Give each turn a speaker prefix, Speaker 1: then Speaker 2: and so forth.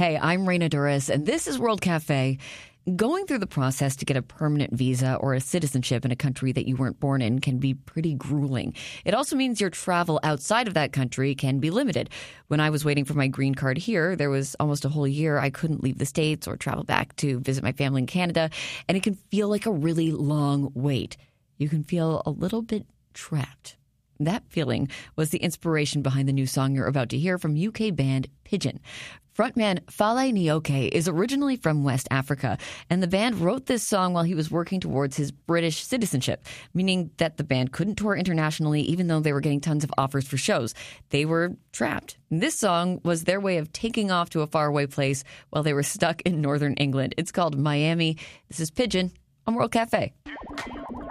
Speaker 1: Hey, I'm Raina Duras, and this is World Cafe. Going through the process to get a permanent visa or a citizenship in a country that you weren't born in can be pretty grueling. It also means your travel outside of that country can be limited. When I was waiting for my green card here, there was almost a whole year I couldn't leave the States or travel back to visit my family in Canada, and it can feel like a really long wait. You can feel a little bit trapped. That feeling was the inspiration behind the new song you're about to hear from UK band Pigeon. Frontman Fale Nyoke is originally from West Africa, and the band wrote this song while he was working towards his British citizenship, meaning that the band couldn't tour internationally even though they were getting tons of offers for shows. They were trapped. This song was their way of taking off to a faraway place while they were stuck in northern England. It's called Miami. This is Pigeon on World Cafe.